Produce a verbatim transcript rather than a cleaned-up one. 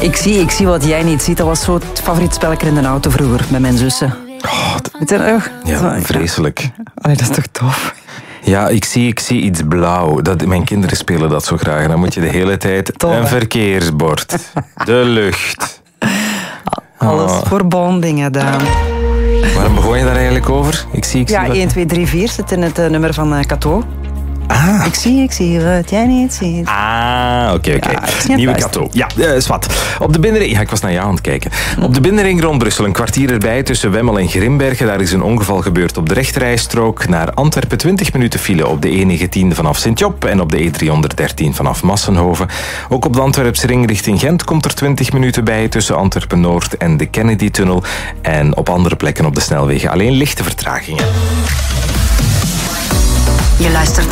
Ik zie, ik zie wat jij niet ziet. Dat was zo het favoriet spelletje in de auto vroeger, met mijn zussen. Oh, d- Weet je nog? ja, Zo, vreselijk. Allee, dat is toch tof? Ja, ik zie, ik zie iets blauw. Dat, mijn kinderen spelen dat zo graag. En dan moet je de hele tijd Tof, een hè? verkeersbord. De lucht. Alles Oh. voor bondingen, Daan. Waarom begon je daar eigenlijk over? Ik zie, ik zie Ja, wat- één, twee, drie, vier zit in het uh, nummer van uh, Cato. Ah, Ik zie, ik zie wat jij niet ziet. Ah, oké, oké. Ja, ik zie het Nieuwe best. Cato. Ja, eh, is wat. Op de binnenring... Ja, ik was naar jou aan het kijken. Op de binnenring rond Brussel, een kwartier erbij tussen Wemmel en Grimbergen. Daar is een ongeval gebeurd op de rechterrijstrook. Naar Antwerpen twintig minuten file op de E negentien vanaf Sint-Job en op de E driehonderddertien vanaf Massenhoven. Ook op de Antwerpse ring richting Gent komt er twintig minuten bij tussen Antwerpen-Noord en de Kennedy-tunnel. En op andere plekken op de snelwegen alleen lichte vertragingen. Je luistert